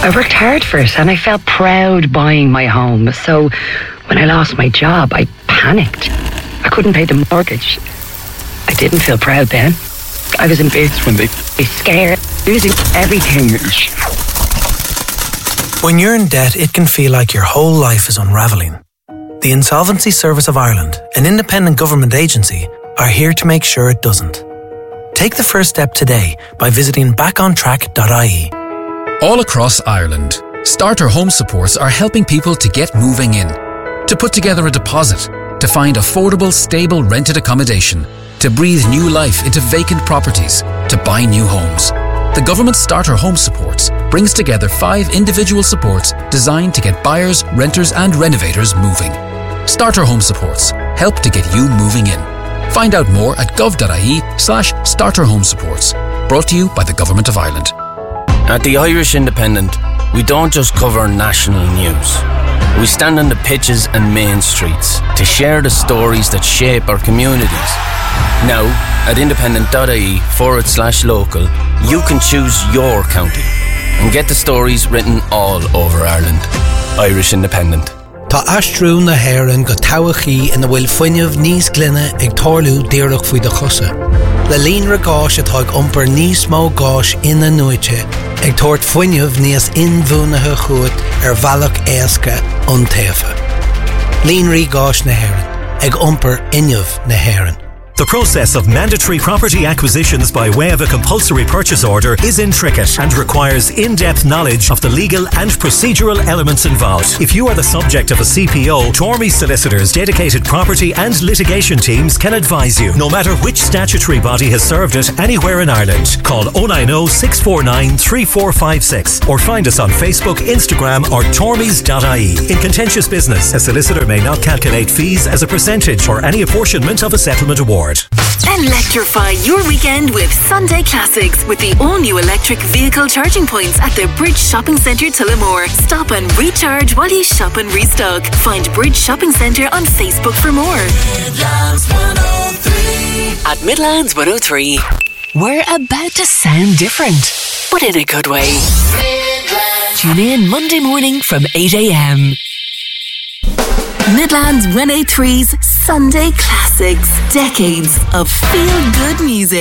I worked hard for it and I felt proud buying my home. So when I lost my job, I panicked. I couldn't pay the mortgage. I didn't feel proud then. I was embarrassed when they scared, losing everything. When you're in debt, it can feel like your whole life is unravelling. The Insolvency Service of Ireland, an independent government agency, are here to make sure it doesn't. Take the first step today by visiting backontrack.ie. All across Ireland, Starter Home Supports are helping people to get moving in, to put together a deposit, to find affordable, stable rented accommodation, to breathe new life into vacant properties, to buy new homes. The government Starter Home Supports brings together 5 individual supports designed to get buyers, renters and renovators moving. Starter Home Supports help to get you moving in. Find out more at gov.ie/starterhomesupports. Brought to you by the Government of Ireland. At the Irish Independent, we don't just cover national news. We stand on the pitches and main streets to share the stories that shape our communities. Now, at independent.ie/local, you can choose your county and get the stories written all over Ireland. Irish Independent. Tá astrú na Héireann go towachaí ina bhfuil fuinneamh níos glynne ag tarlú díreach faoi de chosa. Le líon ra gáis atá ag iompar níos mó gáis ina nuaite ag tabhairt fuinneamh níos inmhúnathe chuat ar bhealach éasca an taobha. Líon rí gáis na Héireann ag iompar inneamh na Héireann. The process of mandatory property acquisitions by way of a compulsory purchase order is intricate and requires in-depth knowledge of the legal and procedural elements involved. If you are the subject of a CPO, Tormey Solicitors' dedicated property and litigation teams can advise you, no matter which statutory body has served it anywhere in Ireland. Call 090 649 3456 or find us on Facebook, Instagram or tormeys.ie. In contentious business, a solicitor may not calculate fees as a percentage or any apportionment of a settlement award. Electrify your weekend with Sunday Classics with the all-new electric vehicle charging points at the Bridge Shopping Centre Tullamore. Stop and recharge while you shop and restock. Find Bridge Shopping Centre on Facebook for more. Midlands 103. At Midlands 103, we're about to sound different, but in a good way. Midlands. Tune in Monday morning from 8 a.m. Midlands 103's Sunday Classics. Decades of feel-good music.